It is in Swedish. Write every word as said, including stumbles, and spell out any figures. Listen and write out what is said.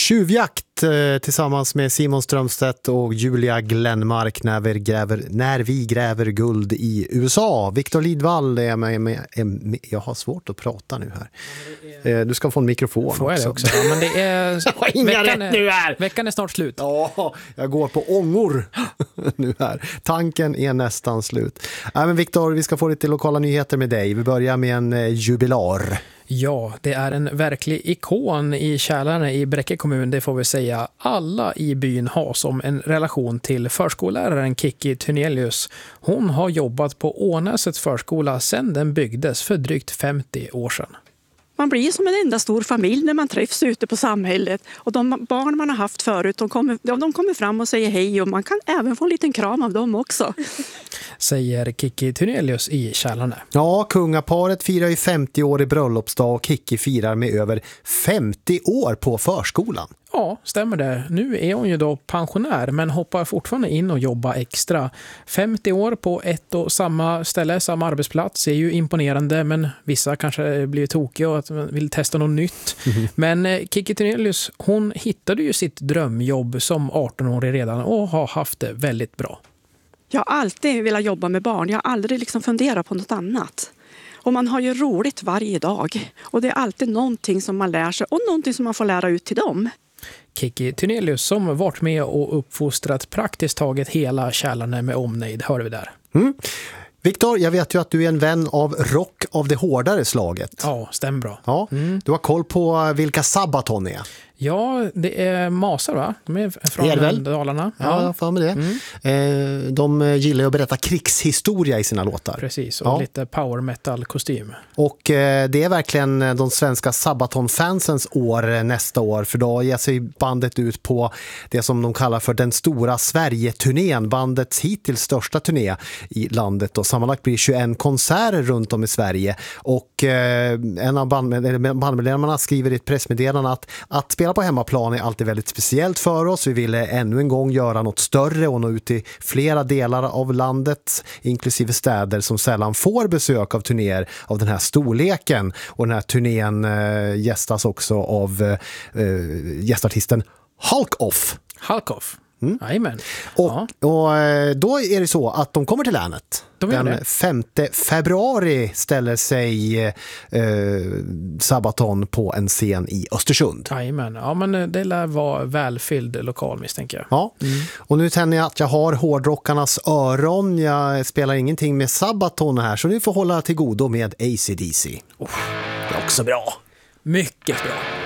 Tjuvjakt eh, tillsammans med Simon Strömstedt och Julia Glenmark när vi gräver, när vi gräver guld i U S A. Viktor Lidvall är med, med, är med. Jag har svårt att prata nu här. Är... Eh, du ska få en mikrofon får också. Jag också. Ja, men det är... Inga rätt är... nu här! Veckan är snart slut. Ja, jag går på ångor nu här. Tanken är nästan slut. Nej, men Viktor, vi ska få lite lokala nyheter med dig. Vi börjar med en eh, jubilar. Ja, det är en verklig ikon i Kälarne i Bräcke kommun, det får vi säga. Alla i byn har som en relation till förskolläraren Kiki Tynelius. Hon har jobbat på Ånäsets förskola sedan den byggdes för drygt femtio år sedan. Man blir som en enda stor familj när man träffs ute på samhället. Och de barn man har haft förut, de kommer, de kommer fram och säger hej. Och man kan även få en liten kram av dem också. Säger Kiki Tynelius i Kälarne. Ja, kungaparet firar ju femtio år i bröllopsdag och Kiki firar med över femtio år på förskolan. Ja, stämmer det. Nu är hon ju då pensionär men hoppar fortfarande in och jobbar extra. femtio år på ett och samma ställe, samma arbetsplats är ju imponerande, men vissa kanske blir tokiga och vill testa något nytt. Mm-hmm. Men Kiki Tynelius, hon hittade ju sitt drömjobb som arton-årig redan och har haft det väldigt bra. Jag har alltid velat jobba med barn. Jag har aldrig liksom funderat på något annat. Och man har ju roligt varje dag. Och det är alltid någonting som man lär sig och någonting som man får lära ut till dem. Kiki Tynelius som varit med och uppfostrat praktiskt taget hela Kälarne med omnejd, hör vi där. Mm. Viktor, jag vet ju att du är en vän av rock av det hårdare slaget. Ja, stämmer bra. Ja, mm. Du har koll på vilka Sabaton är. Ja, det är masar, va? De är från Dalarna. Ja, ja, jag får med det. Mm. Eh, de gillar att berätta krigshistoria i sina låtar. Precis, och ja. lite power metal-kostym. Och eh, det är verkligen de svenska Sabaton-fansens år nästa år. För då ger sig bandet ut på det som de kallar för den stora Sverige-turnén. Bandets hittills största turné i landet. Och sammanlagt blir tjugoett konserter runt om i Sverige. Och eh, en av bandmedlemmarna skriver i ett pressmeddelande att, att spela på hemmaplan är alltid väldigt speciellt för oss. Vi ville ännu en gång göra något större och nå ut till flera delar av landet, inklusive städer som sällan får besök av turnéer av den här storleken. Och den här turnén äh, gästas också av äh, gästartisten Hulk Off. Hulk Off. Mm. Amen. Och, ja. och då är det så att de kommer till länet. De den det. femte februari ställer sig eh, Sabaton på en scen i Östersund. Amen. Ja, men det lär vara välfylld lokal, misstänker jag. Ja, mm. Och nu känner jag att jag har hårdrockarnas öron. Jag spelar ingenting med Sabaton här, så ni får hålla till godo med A C D C. Oh. Det är också bra. Mycket bra.